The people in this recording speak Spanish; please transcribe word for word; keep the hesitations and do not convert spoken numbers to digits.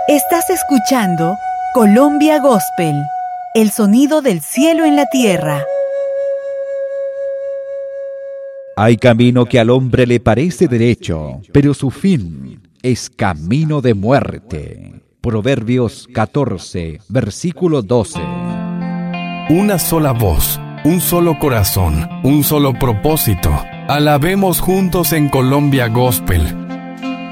Estás escuchando Colombia Gospel, el sonido del cielo en la tierra. Hay camino que al hombre le parece derecho, pero su fin es camino de muerte. Proverbios catorce, versículo doce. Una sola voz, un solo corazón, un solo propósito. Alabemos juntos en Colombia Gospel.